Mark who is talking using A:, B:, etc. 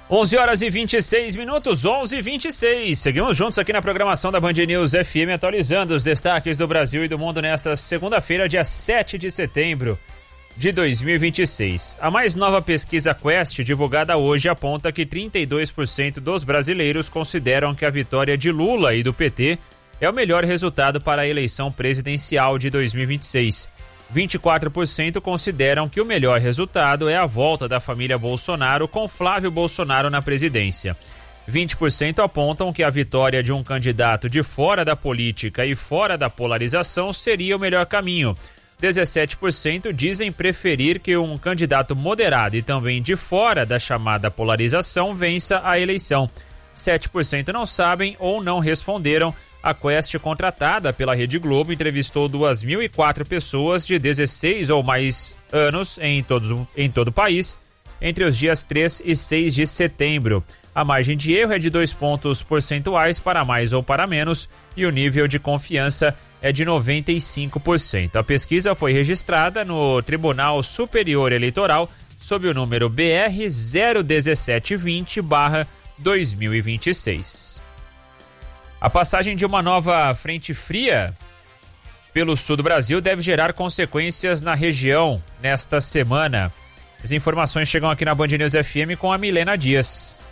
A: 11h26, 11h26. Seguimos juntos aqui na programação da Band News FM, atualizando os destaques do Brasil e do mundo nesta segunda-feira, dia 7 de setembro de 2026. A mais nova pesquisa Quest, divulgada hoje, aponta que 32% dos brasileiros consideram que a vitória de Lula e do PT é o melhor resultado para a eleição presidencial de 2026. 24% consideram que o melhor resultado é a volta da família Bolsonaro com Flávio Bolsonaro na presidência. 20% apontam que a vitória de um candidato de fora da política e fora da polarização seria o melhor caminho. 17% dizem preferir que um candidato moderado e também de fora da chamada polarização vença a eleição. 7% não sabem ou não responderam. A Quest, contratada pela Rede Globo, entrevistou 2.004 pessoas de 16 ou mais anos em todo o país entre os dias 3 e 6 de setembro. A margem de erro é de 2 pontos percentuais para mais ou para menos e o nível de confiança é de 95%. A pesquisa foi registrada no Tribunal Superior Eleitoral sob o número BR 01720/2026. A passagem de uma nova frente fria pelo sul do Brasil deve gerar consequências na região nesta semana. As informações chegam aqui na Band News FM com a Milena Dias.